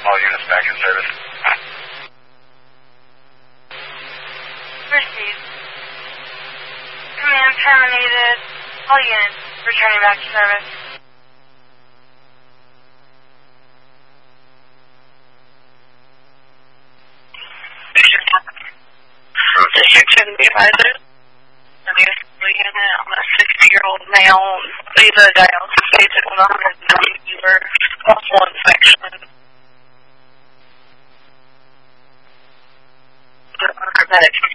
All units back in service. Received. Command terminated. All units returning back to service. District 7 advisor. I'm a 60-year-old male, visa dialysis patient with 190 fever, possible infection. Paramedics